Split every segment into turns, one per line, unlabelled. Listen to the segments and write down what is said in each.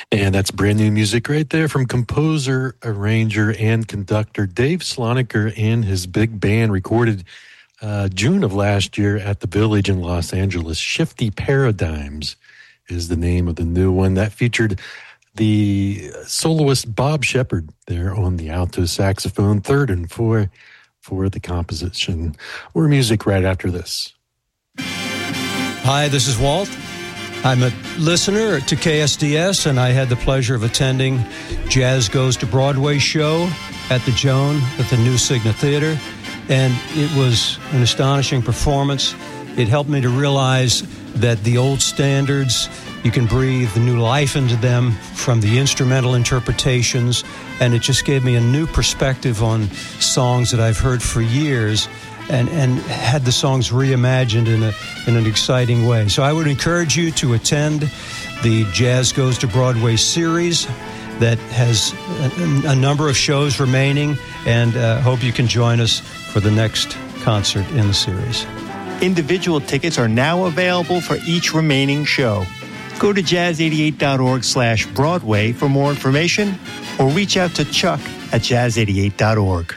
And that's brand new music right there from composer, arranger, and conductor Dave Slonaker and his big band, recorded June of last year at the Village in Los Angeles. Shifty Paradigms is the name of the new one. That featured the soloist Bob Shepard there on the alto saxophone, third and fourth for the composition. More music right after this.
Hi, this is Walt. I'm a listener to KSDS, and I had the pleasure of attending Jazz Goes to Broadway show at the Joan at the New Cigna Theater, and it was an astonishing performance. It helped me to realize that the old standards, you can breathe the new life into them from the instrumental interpretations, and it just gave me a new perspective on songs that I've heard for years, and had the songs reimagined in an exciting way. So I would encourage you to attend the Jazz Goes to Broadway series that has a number of shows remaining, and hope you can join us for the next concert in the series.
Individual tickets are now available for each remaining show. Go to jazz88.org/Broadway for more information, or reach out to Chuck at jazz88.org.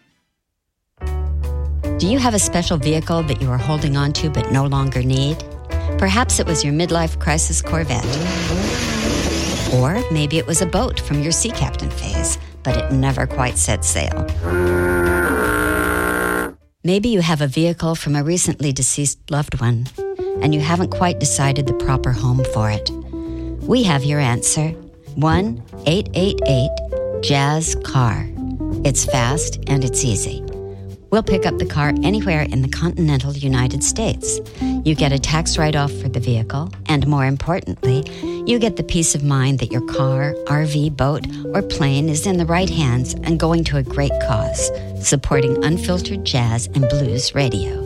Do you have a special vehicle that you are holding on to but no longer need? Perhaps it was your midlife crisis Corvette. Or maybe it was a boat from your sea captain phase, but it never quite set sail. Maybe you have a vehicle from a recently deceased loved one, and you haven't quite decided the proper home for it. We have your answer. 1-888-JAZZ-CAR. It's fast and it's easy. We'll pick up the car anywhere in the continental United States. You get a tax write-off for the vehicle, and more importantly, you get the peace of mind that your car, RV, boat, or plane is in the right hands and going to a great cause, supporting unfiltered jazz and blues radio.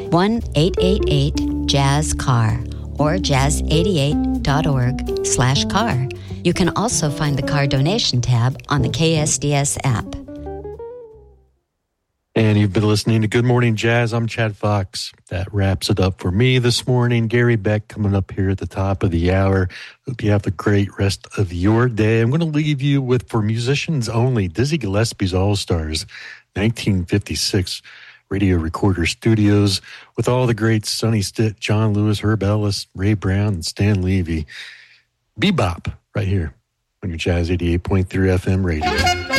1-888-JAZZ-CAR or jazz88.org/car. You can also find the car donation tab on the KSDS app.
And you've been listening to Good Morning Jazz. I'm Chad Fox. That wraps it up for me this morning. Gary Beck coming up here at the top of the hour. Hope you have a great rest of your day. I'm going to leave you with, for musicians only, Dizzy Gillespie's All-Stars, 1956 Radio Recorder Studios, with all the greats, Sonny Stitt, John Lewis, Herb Ellis, Ray Brown, and Stan Levy. Bebop, right here on your Jazz 88.3 FM radio.